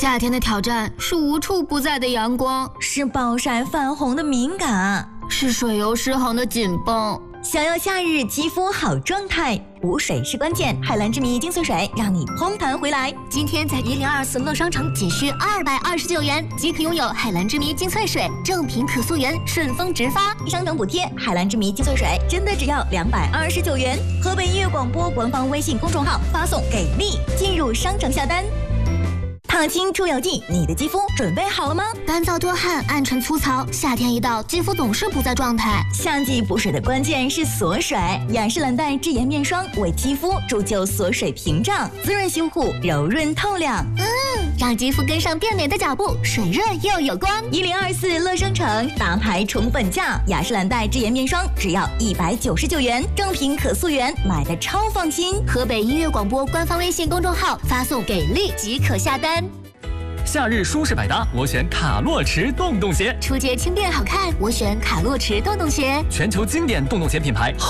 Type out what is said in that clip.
夏天的挑战是无处不在的阳光， 是暴晒泛红的敏感， 是水油失衡的紧绷。 想要夏日肌肤好状态，补水是关键。海蓝之谜精粹水让你嘭弹回来。 今天在1024乐商城仅需229元即可拥有海蓝之谜精粹水，正品可溯源，顺丰直发， 商城补贴。海蓝之谜精粹水真的只要229元。河北音乐广播官方微信公众号发送给力，进入商城下单。烫青出油剂，你的肌肤准备好了吗？ 干燥多汗，暗沉粗糙，夏天一到，肌肤总是不在状态。 夏季补水的关键是锁水，雅诗兰黛智妍面霜为肌肤铸就锁水屏障，滋润修护，柔润透亮。 让肌肤跟上变美的脚步，水润又有光。 1024乐商城大牌宠本价，雅诗兰黛智妍面霜只要199元，正品可溯源，买的超放心。 河北音乐广播官方微信公众号发送给力即可下单。 夏日舒适百搭，我选卡洛驰洞洞鞋。 出街轻便好看，我选卡洛驰洞洞鞋。 全球经典洞洞鞋品牌。